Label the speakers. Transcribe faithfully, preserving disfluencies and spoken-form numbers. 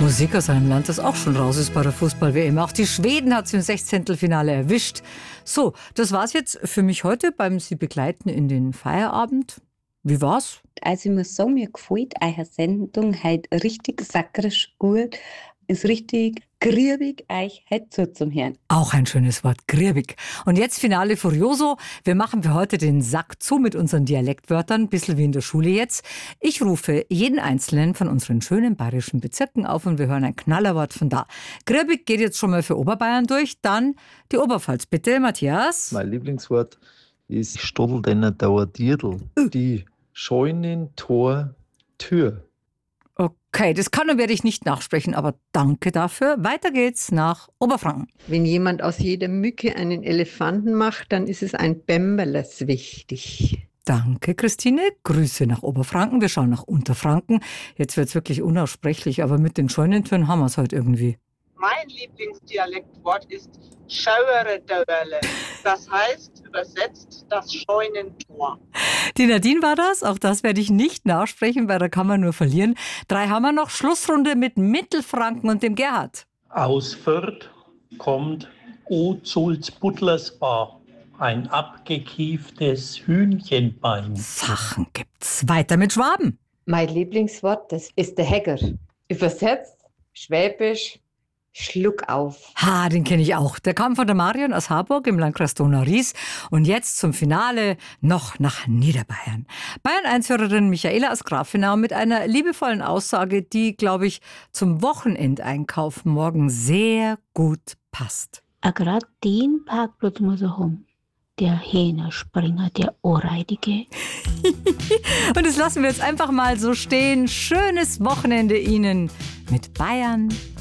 Speaker 1: Musik aus einem Land, das auch schon raus ist bei der Fußball-W M. Auch die Schweden hat es im Sechzehntelfinale erwischt. So, das war's jetzt für mich heute beim Sie begleiten in den Feierabend. Wie war's?
Speaker 2: Also ich muss sagen, mir gefällt eure Sendung heute richtig sackerisch gut. Ist richtig griebig, euch heute zum Hören.
Speaker 1: Auch ein schönes Wort, griebig. Und jetzt Finale Furioso. Wir machen für heute den Sack zu mit unseren Dialektwörtern, ein bisschen wie in der Schule jetzt. Ich rufe jeden einzelnen von unseren schönen bayerischen Bezirken auf und wir hören ein Knallerwort von da. Griebig geht jetzt schon mal für Oberbayern durch, dann die Oberpfalz. Bitte, Matthias.
Speaker 3: Mein Lieblingswort ist Stoddeldenner Dauerdierdl. Die Scheunentor-Tür.
Speaker 1: Okay, das kann und werde ich nicht nachsprechen, aber danke dafür. Weiter geht's nach Oberfranken.
Speaker 4: Wenn jemand aus jeder Mücke einen Elefanten macht, dann ist es ein Bämmerles wichtig.
Speaker 1: Danke, Christine. Grüße nach Oberfranken. Wir schauen nach Unterfranken. Jetzt wird's wirklich unaussprechlich, aber mit den Scheunentüren haben wir es heute irgendwie.
Speaker 5: Mein Lieblingsdialektwort ist Schaueredauerle. Das heißt, übersetzt, das Scheunentor.
Speaker 1: Die Nadine war das. Auch das werde ich nicht nachsprechen, weil da kann man nur verlieren. Drei haben wir noch. Schlussrunde mit Mittelfranken und dem Gerhard.
Speaker 6: Aus Fürth kommt O Sulzbutlersbach, ein abgekieftes Hühnchenbein.
Speaker 1: Sachen gibt's. Weiter mit Schwaben.
Speaker 7: Mein Lieblingswort, das ist der Hecker. Übersetzt, Schwäbisch, Schluck auf.
Speaker 1: Ha, den kenne ich auch. Der kam von der Marion aus Harburg im Landkreis Donau-Ries. Und jetzt zum Finale noch nach Niederbayern. Bayern eins-Hörerin Michaela aus Grafenau mit einer liebevollen Aussage, die, glaube ich, zum Wochenendeinkauf morgen sehr gut passt.
Speaker 8: Gerade den Parkplatz muss er haben. Der Hähnerspringer, der Ohrreidige.
Speaker 1: Und das lassen wir jetzt einfach mal so stehen. Schönes Wochenende Ihnen mit Bayern